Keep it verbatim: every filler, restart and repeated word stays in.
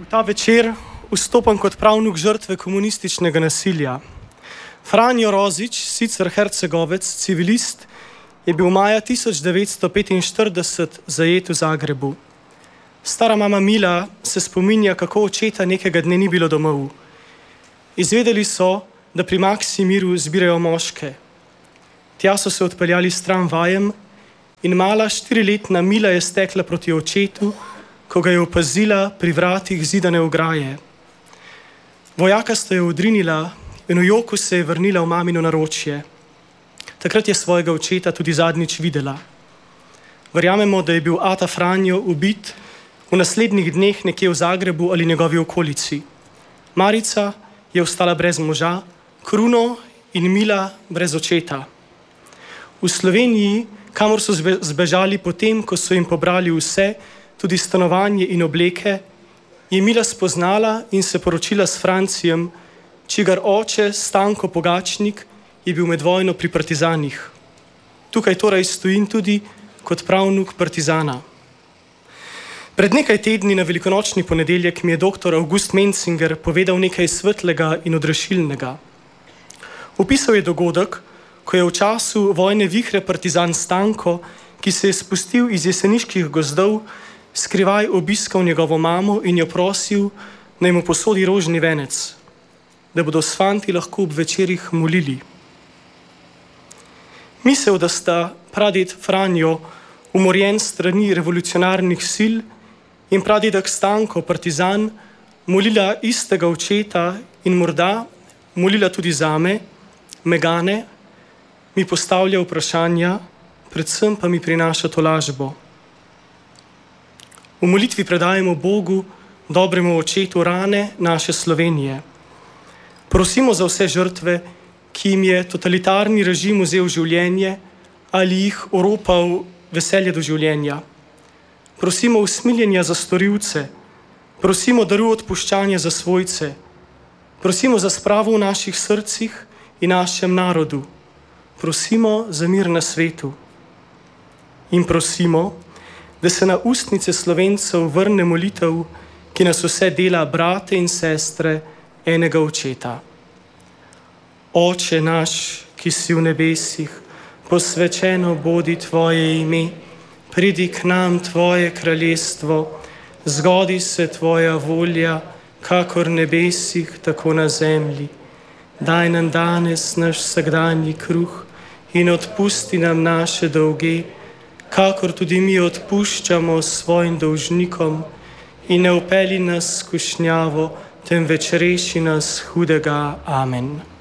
ta večer vstopam kot pravnuk žrtve komunističnega nasilja. Franjo Rozič, sicer hercegovec, civilist, je bil maja tisoč devetsto petinštirideset zajet v Zagrebu. Stara mama Mila se spominja, kako očeta nekega dne ni bilo domov. Izvedeli so, da pri Maksimiru zbirajo moške. Tja so se odpeljali s tramvajem in mala štiriletna Mila je stekla proti očetu, ko ga je opazila pri vratih zidane ograje. Vojaka sta jo odrinila in v joku se je vrnila v mamino naročje. Takrat je svojega očeta tudi zadnjič videla. Verjamemo, da je bil ata Franjo ubit v naslednjih dneh nekje v Zagrebu ali njegovi okolici. Marica je ostala brez moža, Kruno in Mila brez očeta. V Sloveniji, kamor so zbežali potem, ko so jim pobrali vse, tudi stanovanje in obleke, je Mila spoznala in se poročila s Francijem, čigar oče Stanko Pogačnik je bil med vojno pri partizanih. Tukaj torej stojim tudi kot pravnuk partizana. Pred nekaj tedni na velikonočni ponedeljek mi je doktor August Mencinger povedal nekaj svetlega in odrešilnega. Opisal je dogodek, ko je v času vojne vihre partizan Stanko, ki se je spustil iz jeseniških gozdov, skrivaj obiskal njegovo mamo in jo prosil, naj mu posodi rožni venec, da bodo s fanti lahko ob večerih molili. Misel, da sta praded Franjo umorjen strani revolucionarnih sil in pradedek Stanko, partizan, molila istega očeta in morda molila tudi zame, Megane, mi postavlja vprašanja, predvsem pa mi prinaša tolažbo. V molitvi predajemo Bogu, dobremu očetu, rane naše Slovenije. Prosimo za vse žrtve, ki jim je totalitarni režim vzel življenje ali jih oropal veselje do življenja. Prosimo usmiljenja za storilce, prosimo daru odpuščanja za svojce, prosimo za spravo v naših srcih in našem narodu, prosimo za mir na svetu in prosimo, da se na ustnice Slovencev vrne molitev, ki nas vse dela brate in sestre enega očeta. Oče naš, ki si v nebesih, posvečeno bodi tvoje ime, pridi k nam tvoje kraljestvo, zgodi se tvoja volja, kakor v nebesih, tako na zemlji. Daj nam danes naš vsakdanji kruh in odpusti nam naše dolge, kakor tudi mi odpuščamo svojim dolžnikom, in ne vpelji nas v skušnjavo, temveč reši nas hudega. Amen.